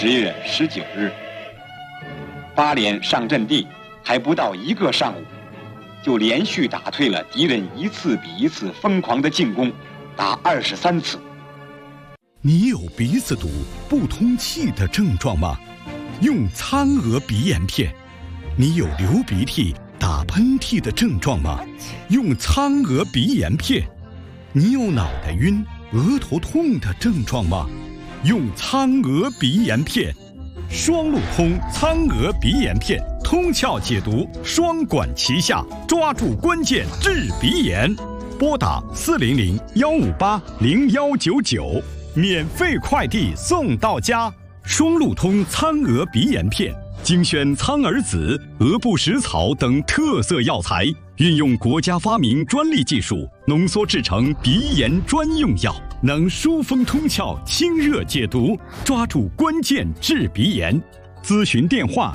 10月19日，八连上阵地还不到1个上午，就连续打退了敌人一次比一次疯狂的进攻，达23次。 你有鼻子堵、不通气的症状吗？用苍娥鼻炎片。你有流鼻涕、打喷嚏的症状吗？用苍娥鼻炎片。你有脑袋晕、额头痛的症状吗？用苍娥鼻炎片。双路通苍娥鼻炎片，通窍解毒，双管齐下，抓住关键治鼻炎。拨打400-158-0199，免费快递送到家。双路通苍娥鼻炎片，精选苍耳子、鹅不食草等特色药材，运用国家发明专利技术，浓缩制成鼻炎专用药，能疏风通窍、清热解毒，抓住关键治鼻炎。咨询电话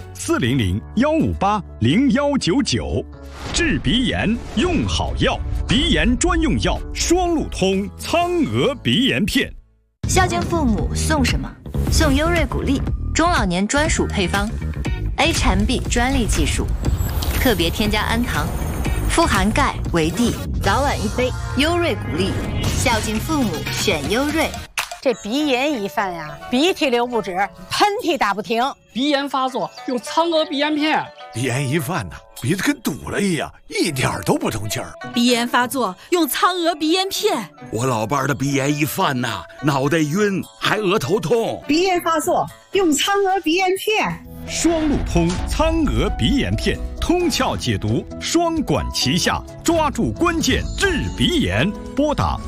400-158-0199。治鼻炎用好药，鼻炎专用药双路通苍娥鼻炎片。 孝敬父母送什么？送优瑞谷粒，中老年专属配方 ，A 产 B 专利技术，特别添加氨糖，富含钙、维 D， 早晚1杯。优瑞谷粒，孝敬父母选优瑞。 这鼻炎一犯呀，鼻涕流不止，喷嚏打不停。 鼻炎发作用苍娥鼻炎片。 鼻炎一犯呢，鼻子跟堵了一样，一点都不通气儿。 鼻炎发作用苍娥鼻炎片。 我老伴儿的鼻炎一犯呐，脑袋晕，还额头痛。 鼻炎发作用苍娥鼻炎片。 双路通苍娥鼻炎片，通窍解毒，双管齐下，抓住关键治鼻炎。拨打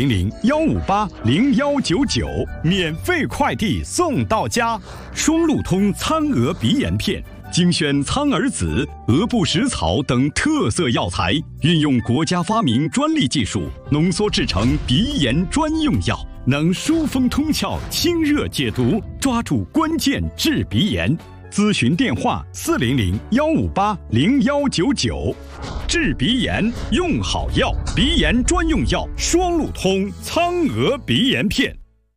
400-158-0199，免费快递送到家。双路通苍娥鼻炎片，精选苍耳子、鹅不食草等特色药材，运用国家发明专利技术，浓缩制成鼻炎专用药，能疏风通窍、清热解毒，抓住关键治鼻炎。咨询电话400-158-0199。治鼻炎用好药，鼻炎专用药双路通苍娥鼻炎片。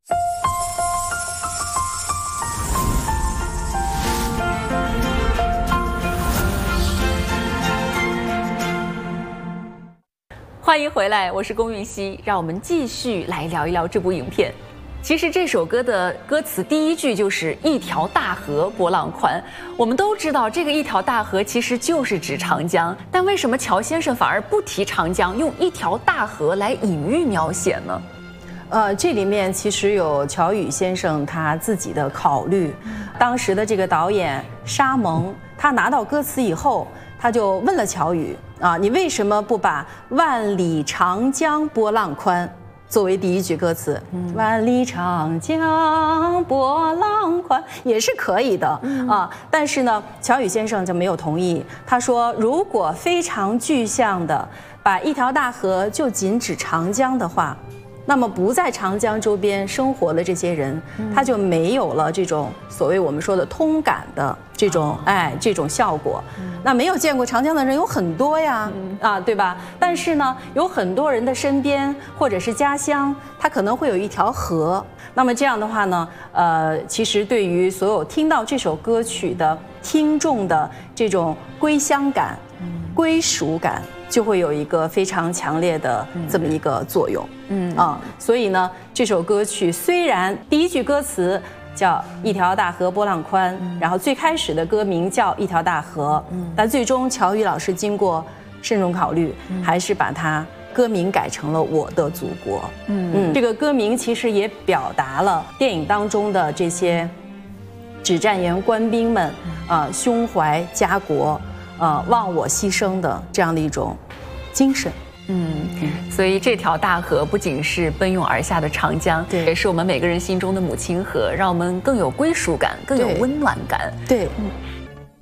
欢迎回来，我是龚玉熙，让我们继续来聊一聊这部影片。其实这首歌的歌词第一句就是“一条大河波浪宽”，我们都知道这个一条大河其实就是指长江，但为什么乔先生反而不提长江，用一条大河来隐喻描写呢？ 这里面其实有乔羽先生他自己的考虑。当时的这个导演沙蒙，他拿到歌词以后，他就问了乔羽啊，你为什么不把“万里长江波浪宽”作为第一句歌词？万里长江波浪宽也是可以的啊，但是呢，乔羽先生就没有同意。他说，如果非常具象的把一条大河就仅指长江的话，那么不在长江周边生活的这些人，他就没有了这种所谓我们说的通感的这种这种效果。那没有见过长江的人有很多呀，对吧？但是呢，有很多人的身边或者是家乡，他可能会有一条河。那么这样的话呢，其实对于所有听到这首歌曲的听众的这种归乡感、归属感，就会有一个非常强烈的这么一个作用。所以呢，这首歌曲虽然第一句歌词叫“一条大河波浪宽”，然后最开始的歌名叫“一条大河”，但最终乔羽老师经过慎重考虑，还是把它歌名改成了《我的祖国》。这个歌名其实也表达了电影当中的这些指战员官兵们胸怀家国、忘我牺牲的这样的一种精神。 所以这条大河不仅是奔涌而下的长江，对，也是我们每个人心中的母亲河，让我们更有归属感，更有温暖感。 对。